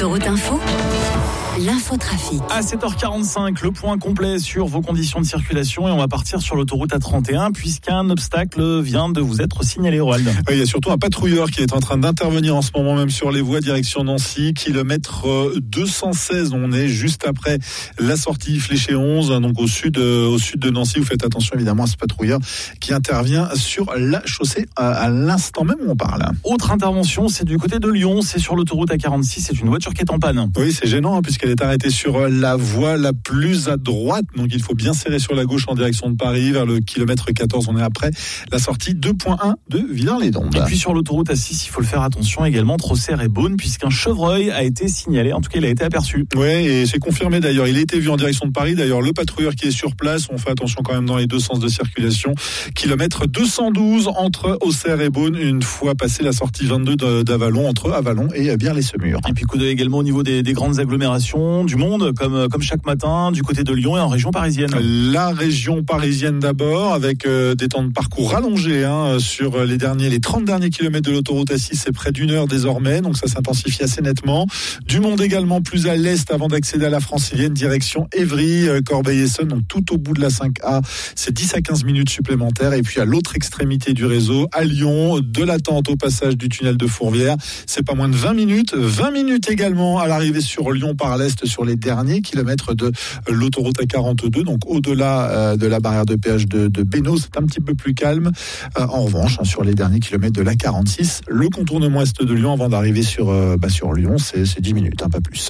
Autoroute Info, l'infotrafic. À 7h45, le point complet sur vos conditions de circulation et on va partir sur l'autoroute A31 puisqu'un obstacle vient de vous être signalé, Roald. Il y a surtout un patrouilleur qui est en train d'intervenir en ce moment même sur les voies direction Nancy, kilomètre 216. On est juste après la sortie Fléché 11, donc au sud de Nancy. Vous faites attention évidemment à ce patrouilleur qui intervient sur la chaussée à l'instant même où on parle. Autre intervention, c'est du côté de Lyon, c'est sur l'autoroute A46, c'est une voiture qui est en panne. Oui, c'est gênant puisqu'elle est arrêtée sur la voie la plus à droite, donc il faut bien serrer sur la gauche en direction de Paris, vers le kilomètre 14, on est après la sortie 2.1 de Villars-les-Dombes. Et puis sur l'autoroute A6, il faut le faire attention également, entre Auxerre et Beaune, puisqu'un chevreuil a été signalé, en tout cas il a été aperçu. Oui, et c'est confirmé d'ailleurs, il a été vu en direction de Paris, d'ailleurs le patrouilleur qui est sur place, on fait attention quand même dans les deux sens de circulation, kilomètre 212 entre Auxerre et Beaune, une fois passé la sortie 22 d'Avalon, entre Avalon et Bière-les-Semurs. Et puis coup d'œil également au niveau des grandes agglomérations du monde, comme chaque matin, du côté de Lyon et en région parisienne. La région parisienne d'abord, avec des temps de parcours rallongés sur les 30 derniers kilomètres de l'autoroute A6, c'est près d'une heure désormais, donc ça s'intensifie assez nettement. Du monde également plus à l'est avant d'accéder à la Francilienne, direction Évry, Corbeil-Essonnes, donc tout au bout de la 5A, c'est 10 à 15 minutes supplémentaires. Et puis à l'autre extrémité du réseau, à Lyon, de l'attente au passage du tunnel de Fourvière, c'est pas moins de 20 minutes. 20 minutes également à l'arrivée sur Lyon par l'est sur les derniers kilomètres de l'autoroute A42, donc au-delà de la barrière de péage de Bénaud, c'est un petit peu plus calme. En revanche, sur les derniers kilomètres de l'A46, le contournement est de Lyon avant d'arriver sur Lyon, c'est 10 minutes, pas plus.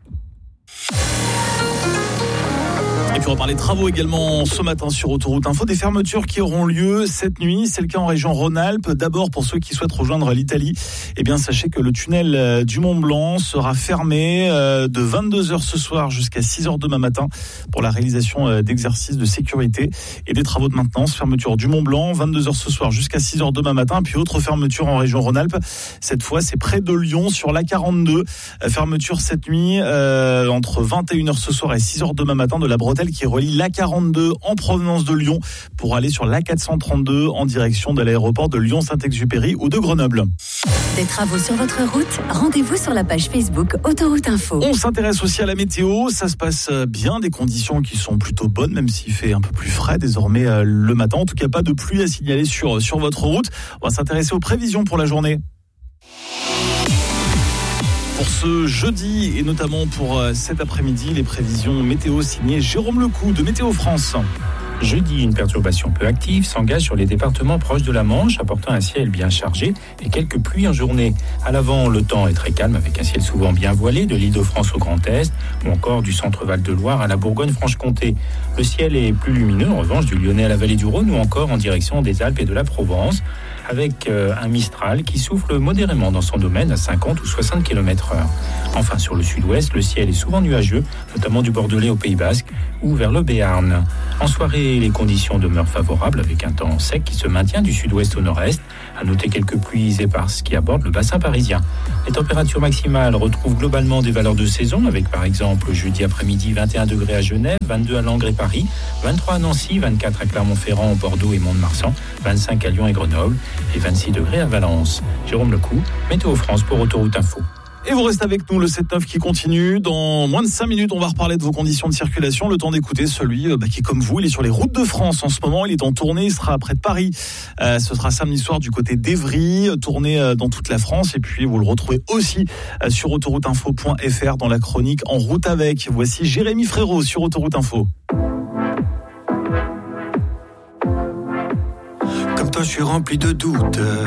Et puis on va parler de travaux également ce matin sur Autoroute Info, des fermetures qui auront lieu cette nuit, c'est le cas en région Rhône-Alpes. D'abord pour ceux qui souhaitent rejoindre l'Italie, sachez que le tunnel du Mont-Blanc sera fermé de 22h ce soir jusqu'à 6h demain matin pour la réalisation d'exercices de sécurité et des travaux de maintenance. Fermeture du Mont-Blanc, 22h ce soir jusqu'à 6h demain matin, puis autre fermeture en région Rhône-Alpes. Cette fois c'est près de Lyon sur l'A42, fermeture cette nuit entre 21h ce soir et 6h demain matin de la bretelle qui relie l'A42 en provenance de Lyon pour aller sur l'A432 en direction de l'aéroport de Lyon-Saint-Exupéry ou de Grenoble. Des travaux sur votre route, rendez-vous sur la page Facebook Autoroute Info. On s'intéresse aussi à la météo, ça se passe bien, des conditions qui sont plutôt bonnes, même s'il fait un peu plus frais désormais le matin. En tout cas, pas de pluie à signaler sur votre route. On va s'intéresser aux prévisions pour la journée. Pour ce jeudi et notamment pour cet après-midi, les prévisions météo signées Jérôme Lecou de Météo France. Jeudi, une perturbation peu active s'engage sur les départements proches de la Manche, apportant un ciel bien chargé et quelques pluies en journée. À l'avant, le temps est très calme avec un ciel souvent bien voilé de l'Île-de-France au Grand Est ou encore du centre Val-de-Loire à la Bourgogne-Franche-Comté. Le ciel est plus lumineux en revanche du Lyonnais à la vallée du Rhône ou encore en direction des Alpes et de la Provence, avec un Mistral qui souffle modérément dans son domaine à 50 ou 60 km/h. Enfin, sur le sud-ouest, le ciel est souvent nuageux, notamment du Bordelais au Pays Basque ou vers le Béarn. En soirée, les conditions demeurent favorables avec un temps sec qui se maintient du sud-ouest au nord-est. À noter quelques pluies éparses qui abordent le bassin parisien. Les températures maximales retrouvent globalement des valeurs de saison avec par exemple jeudi après-midi 21 degrés à Genève, 22 à Langres et Paris, 23 à Nancy, 24 à Clermont-Ferrand, Bordeaux et Mont-de-Marsan, 25 à Lyon et Grenoble et 26 degrés à Valence. Jérôme Lecou, Météo France pour Autoroute Info. Et vous restez avec nous, le 7-9 qui continue. Dans moins de 5 minutes, on va reparler de vos conditions de circulation. Le temps d'écouter celui qui, comme vous, il est sur les routes de France en ce moment. Il est en tournée, il sera près de Paris. Ce sera samedi soir du côté d'Évry, tournée dans toute la France. Et puis, vous le retrouvez aussi sur autorouteinfo.fr dans la chronique En route avec. Voici Jérémy Frérot sur Autoroute Info. Comme toi, je suis rempli de doutes.